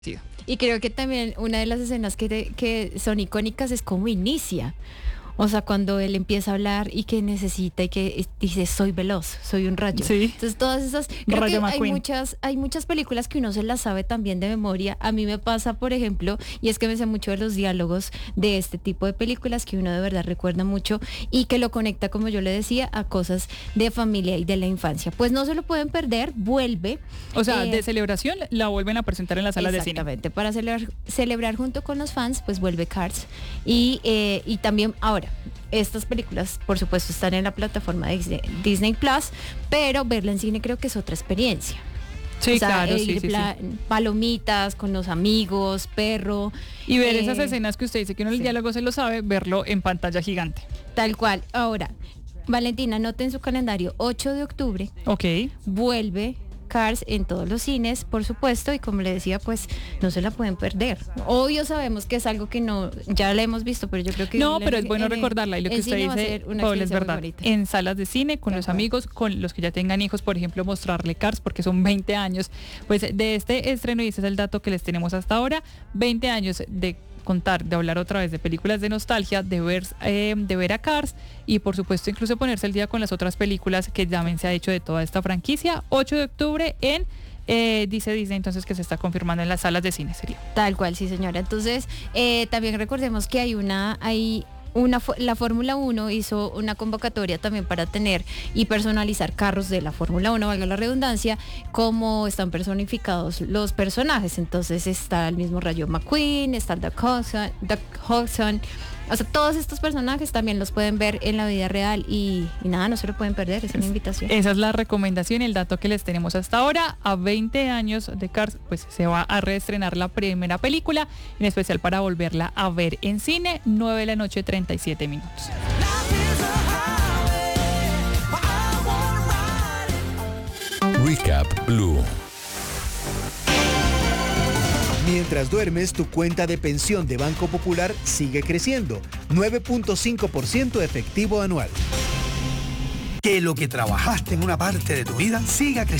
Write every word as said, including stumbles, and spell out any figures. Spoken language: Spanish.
Sí. Y creo que también una de las escenas que, te- que son icónicas es cómo inicia. O sea, cuando él empieza a hablar y que necesita y que es- dice, soy veloz, soy un rayo. Sí. Entonces todas esas, creo Rayo que hay McQueen. muchas, hay muchas películas que uno se las sabe también de memoria. A mí me pasa, por ejemplo, y es que me sé mucho de los diálogos de este tipo de películas que uno de verdad recuerda mucho y que lo conecta, como yo le decía, a cosas de familia y de la infancia. Pues no se lo pueden perder, vuelve. O sea, Eh, de celebración la vuelven a presentar en las salas de cine. Exactamente, para celebrar, celebrar junto con los fans, pues vuelve Cars. Y, eh, y también, ahora, estas películas, por supuesto, están en la plataforma de Disney, Disney Plus, pero verla en cine creo que es otra experiencia. Sí, O sea, claro, eh, sí, sí, pla- sí. palomitas, con los amigos, perro. Y ver eh, esas escenas que usted dice que uno el sí. diálogo se lo sabe, verlo en pantalla gigante. Tal cual. Ahora, Valentina, anote en su calendario, ocho de octubre, Ok. vuelve Cars en todos los cines, por supuesto, y como le decía, pues no se la pueden perder. Obvio sabemos que es algo que no, ya la hemos visto, pero yo creo que... No, la- pero es bueno en- recordarla. Y lo que en usted cine va a dice, ser una Paula, es experiencia muy verdad. bonita. En salas de cine, con Tal los cual. amigos, con los que ya tengan hijos, por ejemplo, mostrarle Cars, porque son veinte años. Pues de este estreno, y ese es el dato que les tenemos hasta ahora, veinte años de contar, de hablar otra vez de películas de nostalgia, de ver, eh, de ver a Cars y por supuesto incluso ponerse el día con las otras películas que ya se ha hecho de toda esta franquicia. ocho de octubre en, eh, dice Disney entonces que se está confirmando en las salas de cine, sería. Tal cual, sí señora. Entonces, eh, también recordemos que hay una, hay una, fo- la Fórmula uno hizo una convocatoria también para tener y personalizar carros de la Fórmula uno, valga la redundancia, como están personificados los personajes. Entonces está el mismo Rayo McQueen, está el Doug Hudson, Doug Hudson. O sea, todos estos personajes también los pueden ver en la vida real y, y nada, no se lo pueden perder, es una invitación. Esa es la recomendación, el dato que les tenemos hasta ahora. A veinte años de Cars, pues se va a reestrenar la primera película, en especial para volverla a ver en cine, nueve de la noche, treinta y siete minutos. Recap Blue. Mientras duermes, tu cuenta de pensión de Banco Popular sigue creciendo, nueve punto cinco por ciento efectivo anual. Que lo que trabajaste en una parte de tu vida siga creciendo.